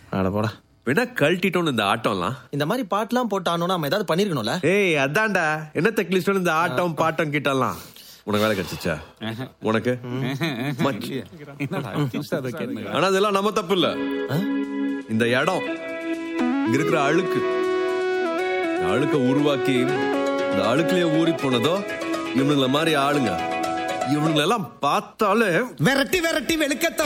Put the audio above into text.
அட போடா. வேணா கழட்டிட்டோன்னு இந்த ஆட்டம்லாம். இந்த மாதிரி பாட்டுலாம் போட்டு ஆனோம்னா நம்ம ஏதாவது பண்ணிருக்கணும்ல. ஏய் அதான்டா, என்ன தெக்லிஸ்டோன்னு இந்த ஆட்டம் பாட்டம் கிட்டலாம். உனக்கு வேலை கிடைச்சிச்சா? உனக்கு ஆனா இதெல்லாம் நம்ம தப்பு இல்ல. இந்த இடம் இங்க இருக்கிற அழுக்கு, அழுக்க உருவாக்கி இந்த அழுக்குலயே ஊறி போனதோ இவனுங்கள மாதிரி ஆளுங்க. இவனுங்களெல்லாம் பார்த்தாலே விரட்டி விரட்டி வெளுக்கத்த